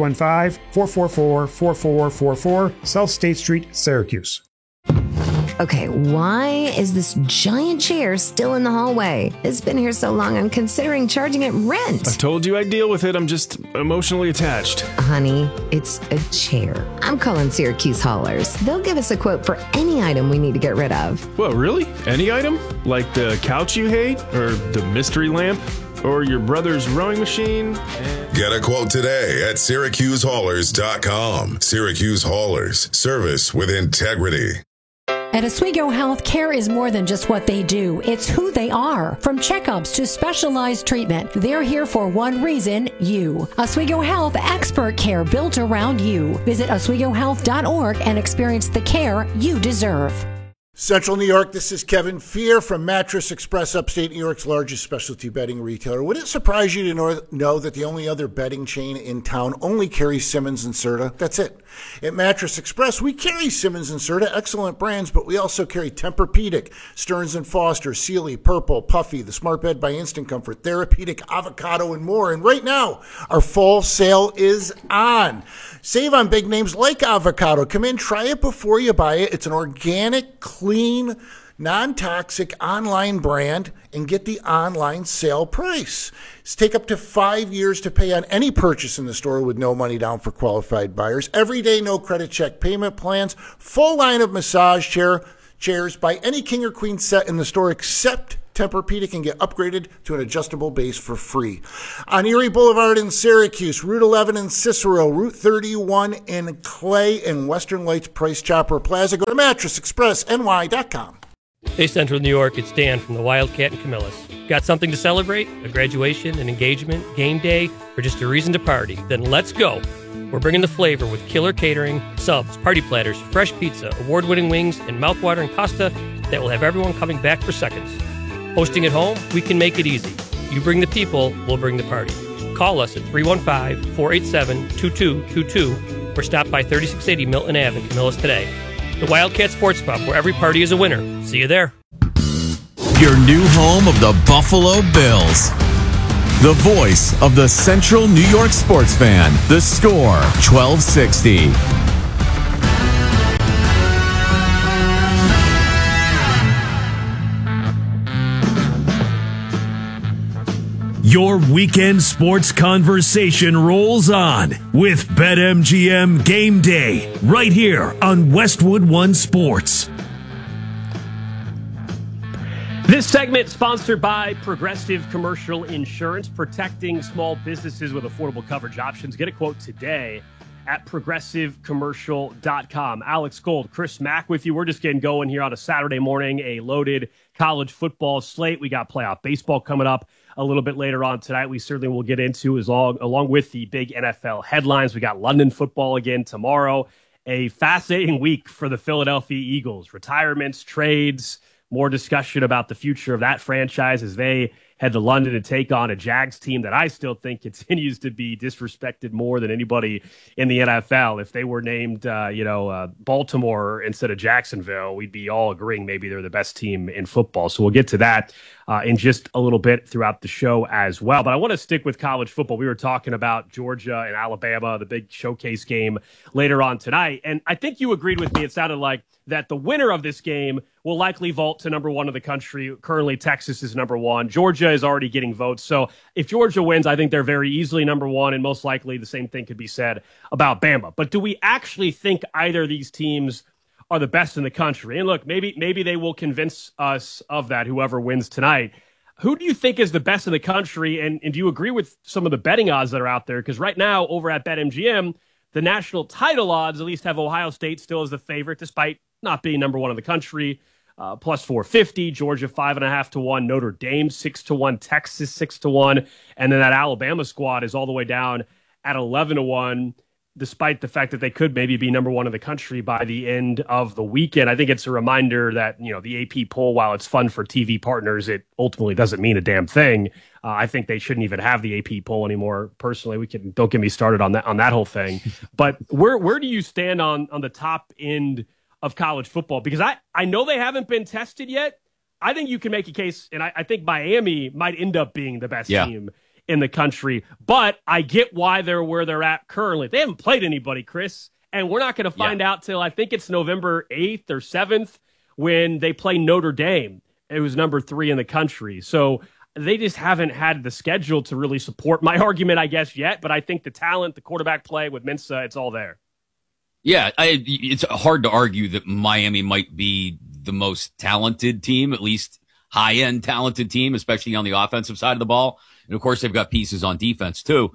315-444-4444, South State Street, Syracuse. Okay, why is this giant chair still in the hallway? It's been here so long, I'm considering charging it rent. I told you I'd deal with it. I'm just emotionally attached. Honey, it's a chair. I'm calling Syracuse Haulers. They'll give us a quote for any item we need to get rid of. What, really? Any item? Like the couch you hate? Or the mystery lamp? Or your brother's rowing machine? Get a quote today at SyracuseHaulers.com. Syracuse Haulers. Service with integrity. At Oswego Health, care is more than just what they do. It's who they are. From checkups to specialized treatment, they're here for one reason: you. Oswego Health, expert care built around you. Visit OswegoHealth.org and experience the care you deserve. Central New York, this is Kevin Fear from Mattress Express, upstate New York's largest specialty bedding retailer. Would it surprise you to know that the only other bedding chain in town only carries Simmons and Serta? That's it. At Mattress Express, we carry Simmons and Serta, excellent brands, but we also carry Tempur-Pedic, Stearns & Foster, Sealy, Purple, Puffy, the Smart Bed by Instant Comfort, Therapeutic, Avocado, and more. And right now, our fall sale is on. Save on big names like Avocado. Come in, try it before you buy it. It's an organic, clean, non-toxic online brand, and get the online sale price. It's take up to 5 years to pay on any purchase in the store with no money down for qualified buyers. Every day, no credit check payment plans. Full line of massage chairs. Buy any king or queen set in the store except Tempur-Pedic and get upgraded to an adjustable base for free. On Erie Boulevard in Syracuse, Route 11 in Cicero, Route 31 in Clay, and Western Lights Price Chopper Plaza. Go to MattressExpressNY.com. Hey, Central New York, it's Dan from the Wildcat and Camillus. Got something to celebrate? A graduation, an engagement, game day, or just a reason to party? Then let's go. We're bringing the flavor with killer catering, subs, party platters, fresh pizza, award-winning wings, and mouth-watering pasta that will have everyone coming back for seconds. Hosting at home, we can make it easy. You bring the people, we'll bring the party. Call us at 315-487-2222 or stop by 3680 Milton Ave in Camillus today. The Wildcat Sports Pub, where every party is a winner. See you there. Your new home of the Buffalo Bills. The voice of the Central New York sports fan. The Score, 1260. Your weekend sports conversation rolls on with BetMGM Game Day right here on Westwood One Sports. This segment sponsored by Progressive Commercial Insurance, protecting small businesses with affordable coverage options. Get a quote today at progressivecommercial.com. Alex Gold, Chris Mack with you. We're just getting going here on a Saturday morning, a loaded college football slate. We got playoff baseball coming up a little bit later on tonight. We certainly will get into along with the big NFL headlines. We got London football again tomorrow. A fascinating week for the Philadelphia Eagles. Retirements, trades, more discussion about the future of that franchise as they head to London to take on a Jags team that I still think continues to be disrespected more than anybody in the NFL. If they were named, Baltimore instead of Jacksonville, we'd be all agreeing maybe they're the best team in football. So we'll get to that in just a little bit throughout the show as well. But I want to stick with college football. We were talking about Georgia and Alabama, the big showcase game later on tonight. And I think you agreed with me. It sounded like that the winner of this game will likely vault to number one of the country. Currently, Texas is number one. Georgia is already getting votes. So if Georgia wins, I think they're very easily number one, and most likely the same thing could be said about Bama. But do we actually think either of these teams are the best in the country? And look, maybe they will convince us of that, whoever wins tonight. Who do you think is the best in the country? And do you agree with some of the betting odds that are out there? Because right now, over at BetMGM, the national title odds at least have Ohio State still as the favorite, despite not being number one in the country. Plus 450, Georgia 5.5 to 1, Notre Dame 6 to 1, Texas 6 to 1, and then that Alabama squad is all the way down at 11 to 1, despite the fact that they could maybe be number one in the country by the end of the weekend. I think it's a reminder that, the AP poll, while it's fun for TV partners, it ultimately doesn't mean a damn thing. I think they shouldn't even have the AP poll anymore. Personally, don't get me started on that whole thing. But where do you stand on the top end of college football? Because I know they haven't been tested yet. I think you can make a case, and I think Miami might end up being the best team in the country. But I get why they're where they're at currently. They haven't played anybody, Chris, and we're not going to find out till I think it's November 8th or 7th when they play Notre Dame. It was number 3 in the country. So they just haven't had the schedule to really support my argument, I guess, yet. But I think the talent, the quarterback play with Mensa, it's all there. Yeah, it's hard to argue that Miami might be the most talented team, at least high-end talented team, especially on the offensive side of the ball. And, of course, they've got pieces on defense, too.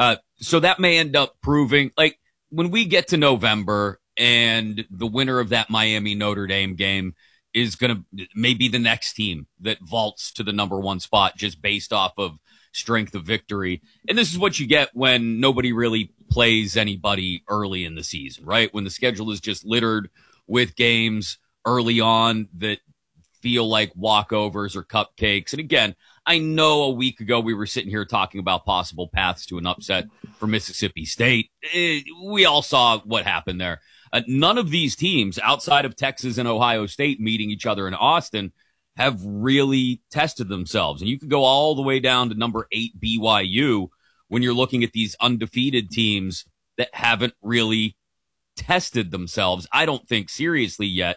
So that may end up proving, like, when we get to November and the winner of that Miami-Notre Dame game is going to maybe the next team that vaults to the number one spot just based off of strength of victory. And this is what you get when nobody really plays anybody early in the season, right? When the schedule is just littered with games early on that feel like walkovers or cupcakes. And again, I know a week ago we were sitting here talking about possible paths to an upset for Mississippi State. We all saw what happened there. None of these teams outside of Texas and Ohio State meeting each other in Austin have really tested themselves. And you could go all the way down to number 8 BYU when you're looking at these undefeated teams that haven't really tested themselves, I don't think, seriously yet.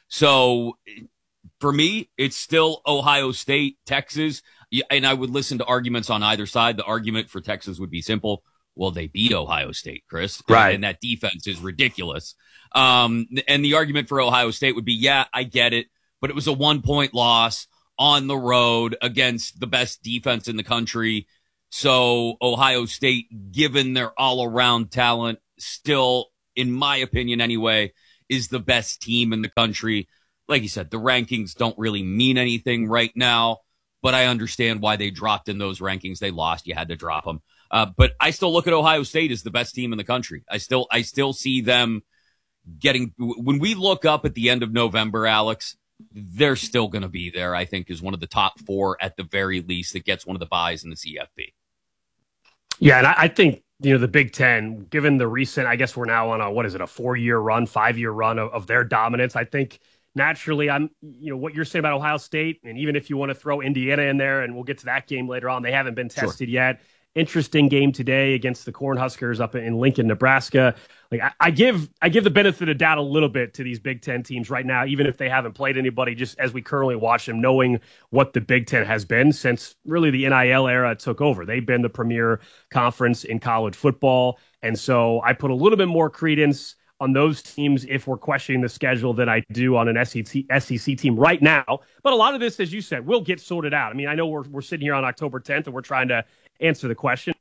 So for me, it's still Ohio State, Texas. And I would listen to arguments on either side. The argument for Texas would be simple. Well, they beat Ohio State, Chris. Right. And that defense is ridiculous. And the argument for Ohio State would be, yeah, I get it, but it was a 1-point loss on the road against the best defense in the country. So Ohio State, given their all-around talent, still, in my opinion anyway, is the best team in the country. Like you said, the rankings don't really mean anything right now, but I understand why they dropped in those rankings. They lost. You had to drop them. But I still look at Ohio State as the best team in the country. I still see them getting, when we look up at the end of November, Alex, they're still going to be there, I think, is one of the top 4 at the very least that gets one of the buys in the CFP. Yeah, and I think, the Big Ten, given the recent, I guess we're now on a 4-year run, 5-year run of their dominance. I think naturally what you're saying about Ohio State, and even if you want to throw Indiana in there, and we'll get to that game later on, they haven't been tested yet. Interesting game today against the Cornhuskers up in Lincoln, Nebraska. Like I give the benefit of doubt a little bit to these Big Ten teams right now, even if they haven't played anybody, just as we currently watch them, knowing what the Big Ten has been since really the NIL era took over. They've been the premier conference in college football. And so I put a little bit more credence on those teams if we're questioning the schedule than I do on an SEC team right now. But a lot of this, as you said, will get sorted out. I mean, I know we're sitting here on October 10th and we're trying to answer the question.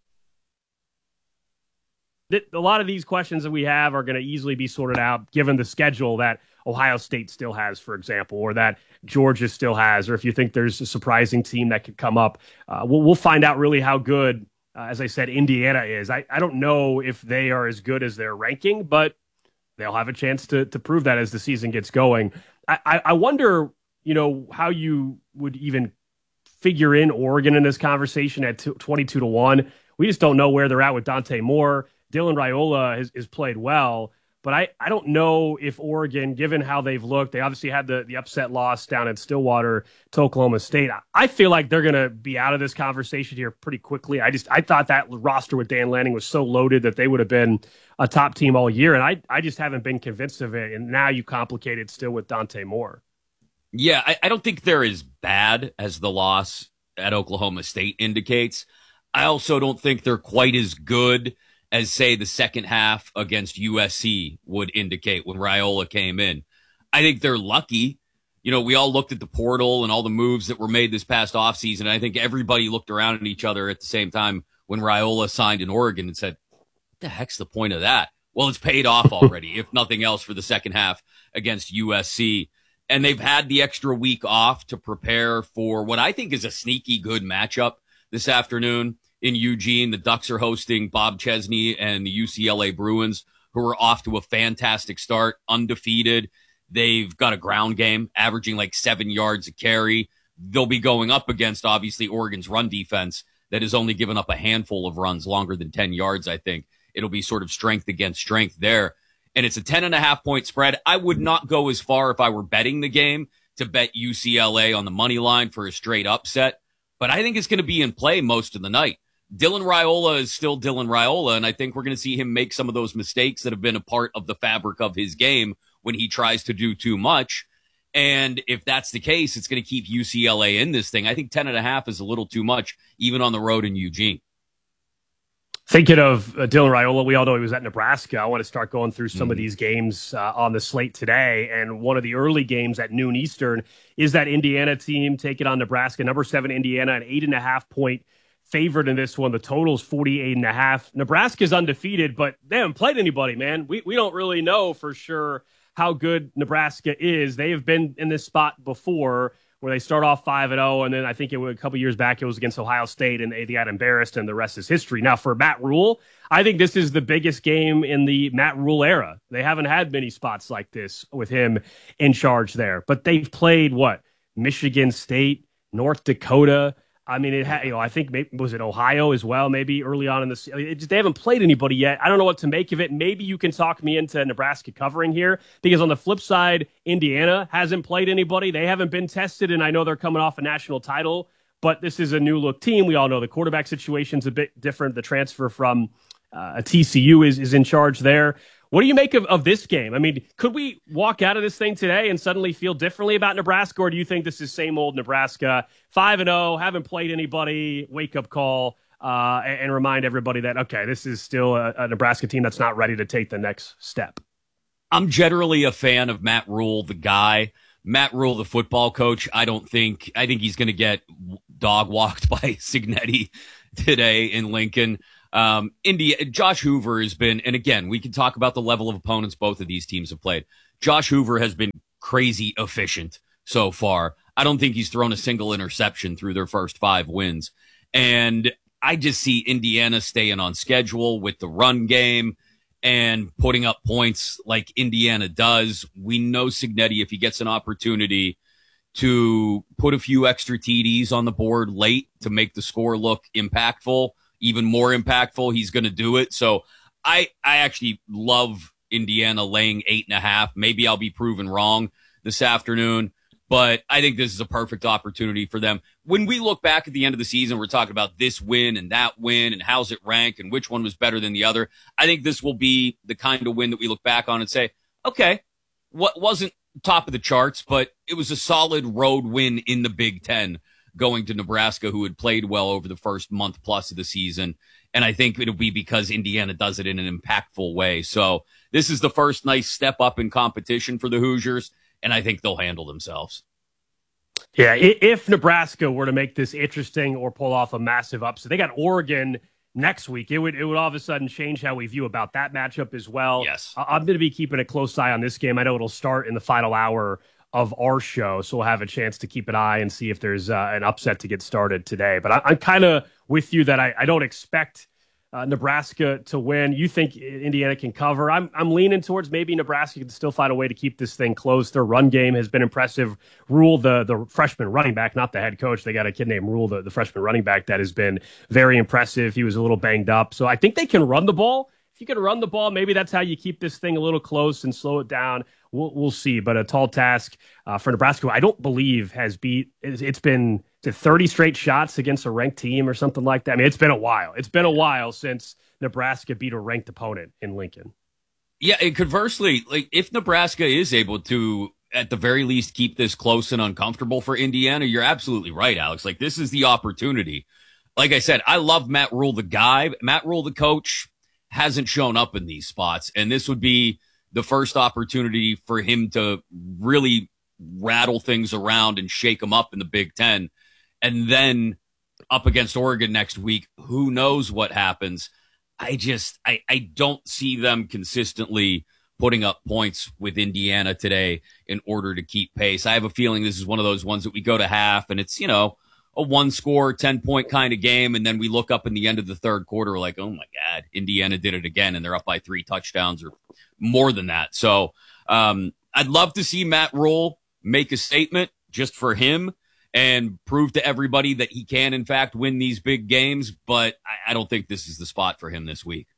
A lot of these questions that we have are going to easily be sorted out given the schedule that Ohio State still has, for example, or that Georgia still has, or if you think there's a surprising team that could come up. We'll find out really how good, as I said, Indiana is. I don't know if they are as good as their ranking, but they'll have a chance to prove that as the season gets going. I wonder, how you would even figure in Oregon in this conversation at 22-1. We just don't know where they're at with Dante Moore. Dylan Raiola has played well, but I don't know if Oregon, given how they've looked, they obviously had the upset loss down at Stillwater to Oklahoma State. I feel like they're going to be out of this conversation here pretty quickly. I thought that roster with Dan Lanning was so loaded that they would have been a top team all year, and I just haven't been convinced of it, and now you complicate it still with Dante Moore. Yeah, I don't think they're as bad as the loss at Oklahoma State indicates. I also don't think they're quite as good as, say, the second half against USC would indicate when Raiola came in. I think they're lucky. We all looked at the portal and all the moves that were made this past offseason, and I think everybody looked around at each other at the same time when Raiola signed in Oregon and said, what the heck's the point of that? Well, it's paid off already, if nothing else, for the second half against USC. And they've had the extra week off to prepare for what I think is a sneaky good matchup this afternoon in Eugene. The Ducks are hosting Bob Chesney and the UCLA Bruins, who are off to a fantastic start, undefeated. They've got a ground game, averaging like 7 yards a carry. They'll be going up against, obviously, Oregon's run defense that has only given up a handful of runs longer than 10 yards, I think. It'll be sort of strength against strength there. And it's a 10.5-point spread. I would not go as far if I were betting the game to bet UCLA on the money line for a straight upset, but I think it's going to be in play most of the night. Dylan Raiola is still Dylan Raiola, and I think we're going to see him make some of those mistakes that have been a part of the fabric of his game when he tries to do too much. And if that's the case, it's going to keep UCLA in this thing. I think 10.5 is a little too much, even on the road in Eugene. Thinking of Dylan Raiola, we all know he was at Nebraska. I want to start going through some of these games on the slate today. And one of the early games at noon Eastern is that Indiana team taking on Nebraska. Number 7 Indiana, an 8.5-point favorite in this one. The total's 48.5. Nebraska's undefeated, but they haven't played anybody, man. We don't really know for sure how good Nebraska is. They have been in this spot before, where they start off 5-0, and then I think a couple years back it was against Ohio State, and they got embarrassed, and the rest is history. Now, for Matt Rule, I think this is the biggest game in the Matt Rule era. They haven't had many spots like this with him in charge there. But they've played, Michigan State, North Dakota. I mean, I think maybe was it Ohio as well, maybe early on in the season. They haven't played anybody yet. I don't know what to make of it. Maybe you can talk me into Nebraska covering here, because on the flip side, Indiana hasn't played anybody. They haven't been tested, and I know they're coming off a national title, but this is a new look team. We all know the quarterback situation's a bit different. The transfer from TCU is in charge there. What do you make of this game? I mean, could we walk out of this thing today and suddenly feel differently about Nebraska, or do you think this is same old Nebraska, 5-0, haven't played anybody, wake-up call, and remind everybody that, okay, this is still a Nebraska team that's not ready to take the next step? I'm generally a fan of Matt Rule, the guy. Matt Rule, the football coach, I think he's going to get dog walked by Cignetti today in Lincoln. Josh Hoover has been, and again, we can talk about the level of opponents both of these teams have played. Josh Hoover has been crazy efficient so far. I don't think he's thrown a single interception through their first 5 wins. And I just see Indiana staying on schedule with the run game and putting up points like Indiana does. We know Cignetti, if he gets an opportunity to put a few extra TDs on the board late to make the score look impactful, even more impactful, he's going to do it. So I actually love Indiana laying 8.5. Maybe I'll be proven wrong this afternoon, but I think this is a perfect opportunity for them. When we look back at the end of the season, we're talking about this win and that win and how's it rank and which one was better than the other. I think this will be the kind of win that we look back on and say, okay, what wasn't top of the charts, but it was a solid road win in the Big Ten going to Nebraska, who had played well over the first month plus of the season. And I think it'll be because Indiana does it in an impactful way. So this is the first nice step up in competition for the Hoosiers, and I think they'll handle themselves. Yeah, if Nebraska were to make this interesting or pull off a massive upset, they got Oregon next week. It would all of a sudden change how we view about that matchup as well. Yes. I'm going to be keeping a close eye on this game. I know it'll start in the final hour of our show, so we'll have a chance to keep an eye and see if there's an upset to get started today. But I'm kind of with you that I don't expect Nebraska to win. You think Indiana can cover? I'm leaning towards maybe Nebraska can still find a way to keep this thing close. Their run game has been impressive. Rule, the freshman running back, not the head coach. They got a kid named Rule, the freshman running back, that has been very impressive. He was a little banged up. So I think they can run the ball. If you can run the ball, maybe that's how you keep this thing a little close and slow it down. We'll see. But a tall task for Nebraska, who I don't believe has beat. It's been 30 straight shots against a ranked team or something like that. I mean, it's been a while. It's been a while since Nebraska beat a ranked opponent in Lincoln. Yeah, and conversely, like if Nebraska is able to, at the very least, keep this close and uncomfortable for Indiana, you're absolutely right, Alex. Like, this is the opportunity. Like I said, I love Matt Rule, the guy. Matt Rule, the coach, hasn't shown up in these spots, and this would be the first opportunity for him to really rattle things around and shake them up in the Big Ten. And then up against Oregon next week, who knows what happens. I don't see them consistently putting up points with Indiana today in order to keep pace. I have a feeling this is one of those ones that we go to half and it's, a 1-score, 10-point kind of game. And then we look up in the end of the third quarter, like, oh my God, Indiana did it again. And they're up by 3 touchdowns or more than that. So I'd love to see Matt Rule make a statement just for him and prove to everybody that he can, in fact, win these big games. But I don't think this is the spot for him this week.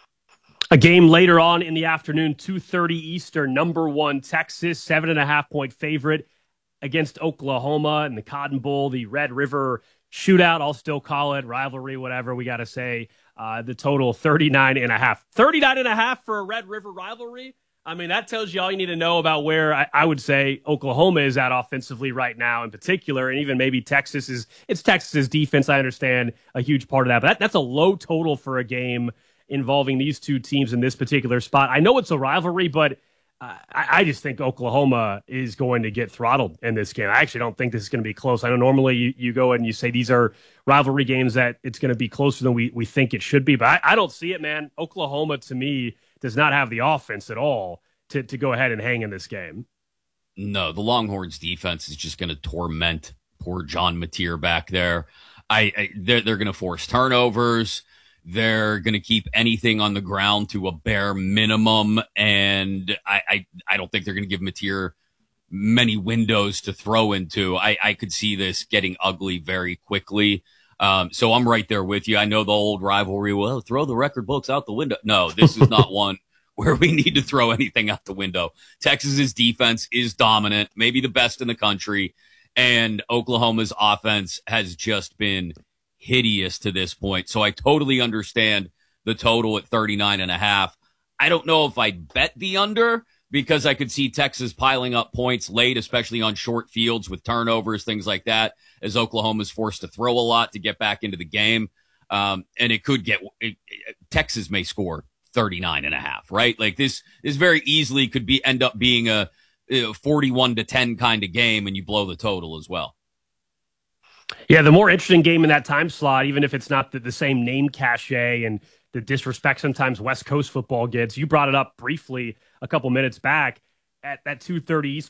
A game later on in the afternoon, 2:30 Eastern, number 1 Texas, 7.5-point favorite against Oklahoma in the Cotton Bowl, the Red River shootout. I'll still call it rivalry, whatever we got to say. The total 39.5. 39.5 for a Red River rivalry. I mean, that tells you all you need to know about where I would say Oklahoma is at offensively right now in particular, and even maybe Texas's defense. I understand a huge part of that, but that's a low total for a game involving these two teams in this particular spot. I know it's a rivalry, but I just think Oklahoma is going to get throttled in this game. I actually don't think this is going to be close. I know normally you go and you say these are rivalry games that it's going to be closer than we think it should be, but I don't see it, man. Oklahoma, to me, does not have the offense at all to go ahead and hang in this game. No, the Longhorns defense is just going to torment poor John Mateer back there. They're going to force turnovers. They're going to keep anything on the ground to a bare minimum, and I don't think they're going to give Mateer many windows to throw into. I could see this getting ugly very quickly. So I'm right there with you. I know the old rivalry, well, throw the record books out the window. No, this is not one where we need to throw anything out the window. Texas's defense is dominant, maybe the best in the country, and Oklahoma's offense has just been hideous to this point. So I totally understand the total at 39.5. I don't know if I'd bet the under because I could see Texas piling up points late, especially on short fields with turnovers, things like that, as Oklahoma's forced to throw a lot to get back into the game. And it could Texas may score 39.5, right? Like this very easily could end up being a 41-10 kind of game, and you blow the total as well. Yeah, the more interesting game in that time slot, even if it's not the same name cachet and the disrespect sometimes West Coast football gets. You brought it up briefly a couple minutes back at that 2:30